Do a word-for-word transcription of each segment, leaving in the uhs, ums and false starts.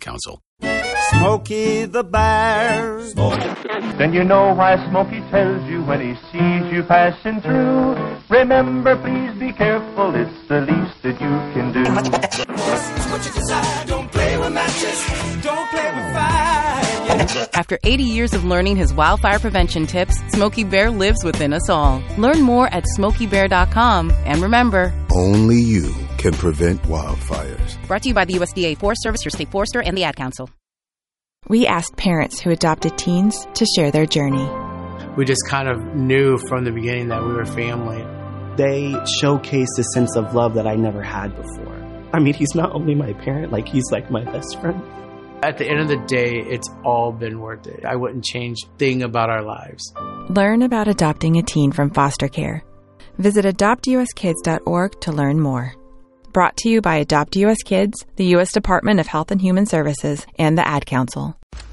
Council. Smokey the Bear. Then you know why Smokey tells you when he sees you passing through. Remember, please be careful, it's the least that you can do. What you decide, don't play with matches, don't play with fire. After eighty years of learning his wildfire prevention tips, Smokey Bear lives within us all. Learn more at smokey bear dot com. And remember, only you can prevent wildfires. Brought to you by the U S D A Forest Service, your state forester, and the Ad Council. We asked parents who adopted teens to share their journey. We just kind of knew from the beginning that we were family. They showcased a sense of love that I never had before. I mean, he's not only my parent, like he's like my best friend. At the end of the day, it's all been worth it. I wouldn't change a thing about our lives. Learn about adopting a teen from foster care. Visit adopt u s kids dot org to learn more. Brought to you by Adopt U S Kids, the U S Department of Health and Human Services, and the Ad Council.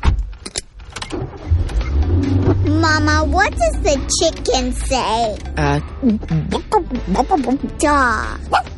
Mama, what does the chicken say? Uh, Dog.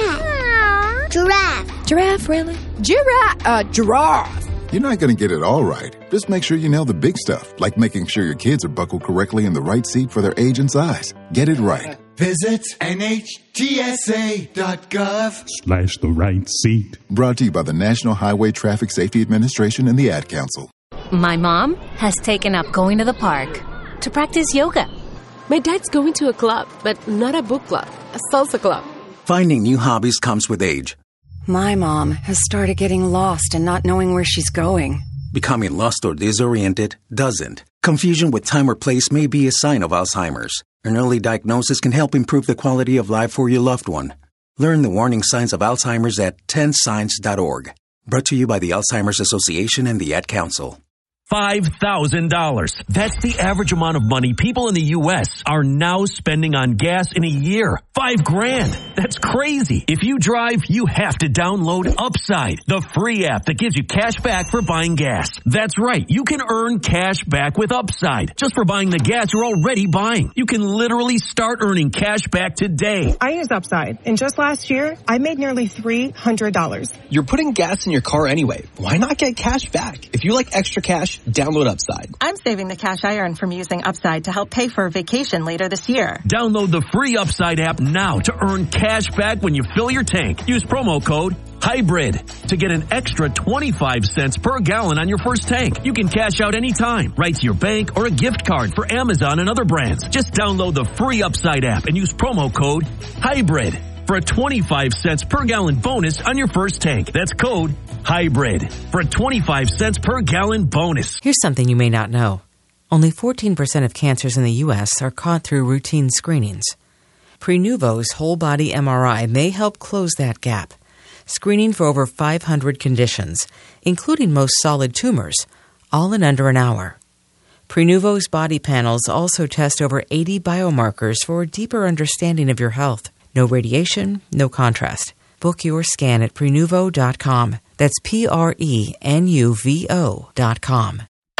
Cat. Giraffe. Giraffe, really? Giraffe. Uh, giraffe. You're not going to get it all right. Just make sure you nail the big stuff, like making sure your kids are buckled correctly in the right seat for their age and size. Get it right. Visit N H T S A dot gov slash the right seat. Brought to you by the National Highway Traffic Safety Administration and the Ad Council. My mom has taken up going to the park to practice yoga. My dad's going to a club, but not a book club, a salsa club. Finding new hobbies comes with age. My mom has started getting lost and not knowing where she's going. Becoming lost or disoriented doesn't. Confusion with time or place may be a sign of Alzheimer's. An early diagnosis can help improve the quality of life for your loved one. Learn the warning signs of Alzheimer's at ten signs dot org. Brought to you by the Alzheimer's Association and the Ad Council. five thousand dollars. That's the average amount of money people in the U S are now spending on gas in a year. Five grand. That's crazy. If you drive, you have to download Upside, the free app that gives you cash back for buying gas. That's right. You can earn cash back with Upside just for buying the gas you're already buying. You can literally start earning cash back today. I use Upside, and just last year, I made nearly three hundred dollars. You're putting gas in your car anyway. Why not get cash back? If you like extra cash, download Upside. I'm saving the cash I earn from using Upside to help pay for a vacation later this year. Download the free Upside app now to earn cash back when you fill your tank. Use promo code HYBRID to get an extra twenty-five cents per gallon on your first tank. You can cash out anytime, right to your bank or a gift card for Amazon and other brands. Just download the free Upside app and use promo code HYBRID for a twenty-five cents per gallon bonus on your first tank. That's code HYBRID for a twenty-five cents per gallon bonus. Here's something you may not know. Only fourteen percent of cancers in the U S are caught through routine screenings. Prenuvo's whole-body M R I may help close that gap, screening for over five hundred conditions, including most solid tumors, all in under an hour. Prenuvo's body panels also test over eighty biomarkers for a deeper understanding of your health. No radiation, no contrast. Book your scan at prenuvo dot com. That's P R E N U V O dot com.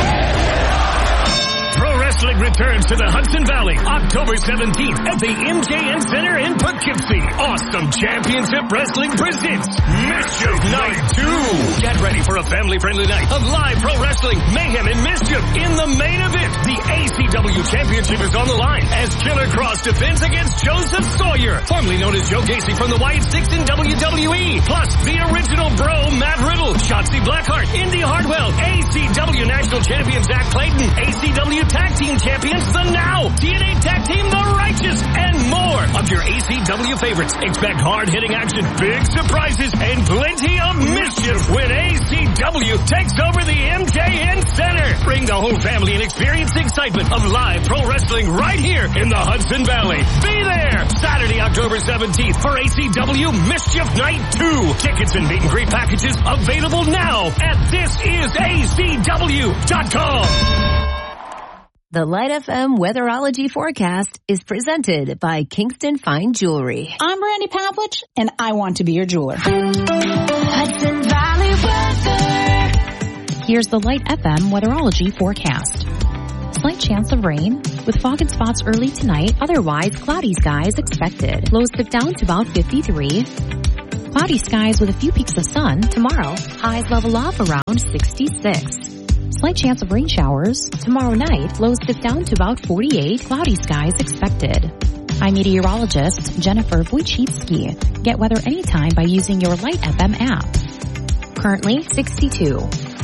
Wrestling returns to the Hudson Valley October seventeenth at the M J N Center in Poughkeepsie. Awesome Championship Wrestling presents Mischief Night two. Get ready for a family-friendly night of live pro wrestling, mayhem, and mischief. In the main event, the A C W Championship is on the line as Killer Cross defends against Joseph Sawyer, formerly known as Joe Gacy from the Wyatt Six in W W E. Plus, the original bro, Matt Riddle, Shotzi Blackheart, Indy Hartwell, A C W National Champion Zach Clayton, A C W Tag Team Champions, the Now, T N A Tag Team, The Righteous, and more of your A C W favorites. Expect hard-hitting action, big surprises, and plenty of mischief when A C W takes over the M J N Center. Bring the whole family and experience the excitement of live pro wrestling right here in the Hudson Valley. Be there Saturday, October seventeenth for A C W Mischief Night two. Tickets and meet and greet packages available now at this is A C W dot com. The Light F M Weatherology Forecast is presented by Kingston Fine Jewelry. I'm Brandy Pavlich, and I want to be your jeweler. Hudson Valley weather. Here's the Light F M Weatherology Forecast. Slight chance of rain, with fog and spots early tonight. Otherwise, cloudy skies expected. Lows dip down to about fifty-three. Cloudy skies with a few peaks of sun. Tomorrow, highs level off around sixty-six. Slight chance of rain showers. Tomorrow night, lows dip down to about forty-eight. Cloudy skies expected. I'm meteorologist Jennifer Wojcicki. Get weather anytime by using your Light F M app. Currently sixty-two.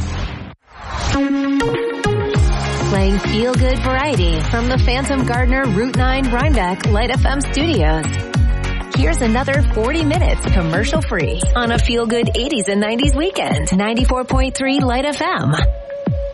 Playing feel-good variety from the Phantom Gardener Route nine Rhinebeck Light F M studios. Here's another forty minutes commercial-free on a feel-good eighties and nineties weekend. ninety-four point three Light F M.